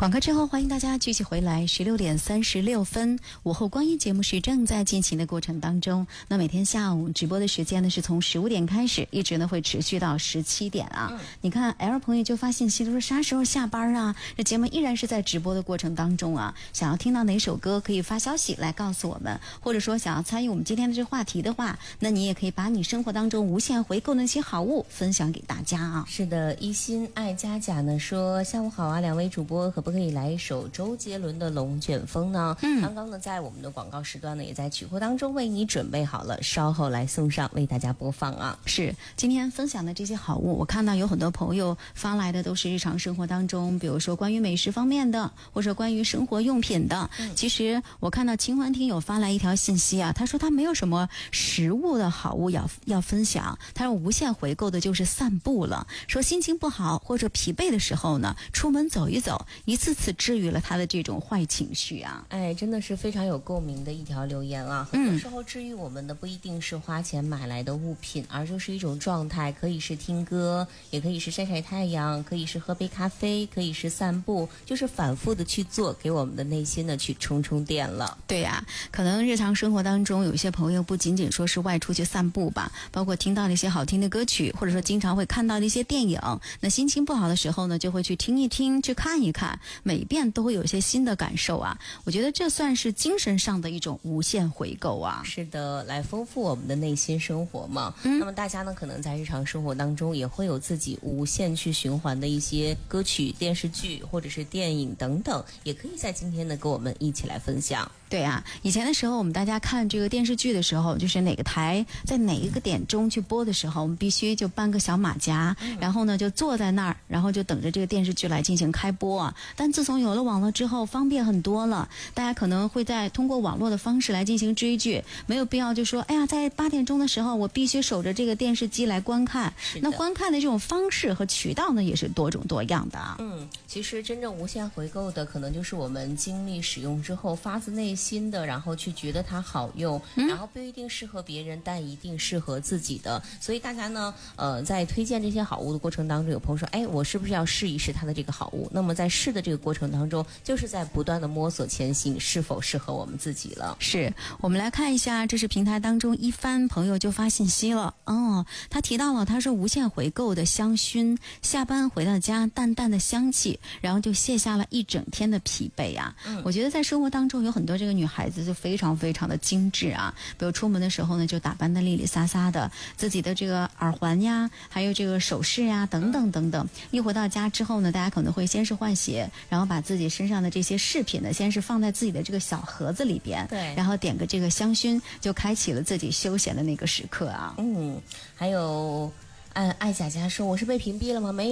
广告之后，欢迎大家继续回来。16:36，午后光阴节目是正在进行的过程当中。那每天下午直播的时间呢，是从15点开始，一直呢会持续到17点啊。你看 L 朋友就发信息，都说啥时候下班啊？这节目依然是在直播的过程当中啊。想要听到哪首歌，可以发消息来告诉我们，或者说想要参与我们今天的这个话题的话，那你也可以把你生活当中无限回购的那些好物分享给大家啊。 是的，一心爱佳佳呢说，下午好啊，两位主播可不可以来一首周杰伦的《龙卷风》呢？刚刚呢在我们的广告时段呢，也在曲库当中为你准备好了，稍后来送上为大家播放啊。 是今天分享的这些好物，我看到有很多朋友发来的都是日常生活当中，比如说关于美食方面的，或者关于生活用品的。其实我看到秦欢听友发来一条信息啊，他说他没有什么食物的好物要分享，他说无限回购的就是散步了，说心情不好或者疲惫的时候呢，出门走一走，一次次治愈了他的这种坏情绪啊。 哎，真的是非常有共鸣的一条留言啊。很多时候治愈我们的不一定是花钱买来的物品，而就是一种状态，可以是听歌，也可以是晒晒太阳，可以是喝杯咖啡，可以是散步，就是反复的去做，给我们的内心呢去充电了。 对呀，可能日常生活当中有些朋友不仅仅说是外出去散步吧，包括听到了一些好听的歌曲，或者说经常会看到的一些电影，那心情不好的时候呢，就会去听一听，去看一看，每一遍都会有一些新的感受啊。我觉得这算是精神上的一种无限回购啊。 是的，来丰富我们的内心生活嘛。那么大家呢，可能在日常生活当中也会有自己无限去循环的一些歌曲、电视剧或者是电影等等，也可以在今天呢跟我们一起来分享。 对啊，以前的时候我们大家看这个电视剧的时候，就是哪个台在哪一个点钟去播的时候，我们必须就搬个小马甲，然后呢就坐在那儿，然后就等着这个电视剧来进行开播啊。但自从有了网络之后，方便很多了，大家可能会通过网络的方式来进行追剧，没有必要就说哎呀，在8点钟的时候我必须守着这个电视机来观看。那观看的这种方式和渠道呢，也是多种多样的啊。 其实真正无限回购的，可能就是我们经历使用之后发自内心的，然后去觉得它好用，然后不一定适合别人，但一定适合自己的。所以大家呢，在推荐这些好物的过程当中，有朋友说，哎，我是不是要试一试它的这个好物？那么在试的这个过程当中，就是在不断的摸索前行，是否适合我们自己了。 是，我们来看一下，这是平台当中一番朋友就发信息了他提到了，他说无限回购的香薰，下班回到家淡淡的香气，然后就卸下了一整天的疲惫啊。我觉得在生活当中有很多这个女孩子就非常非常的精致啊，比如出门的时候呢，就打扮得利利撒撒的，自己的这个耳环呀，还有这个首饰呀，等等等等。一回到家之后呢，大家可能会先是换鞋，然后把自己身上的这些饰品呢，先是放在自己的这个小盒子里边， 对， 然后点个这个香薰，就开启了自己休闲的那个时刻啊。 还有爱佳佳说，我是被屏蔽了吗？没有。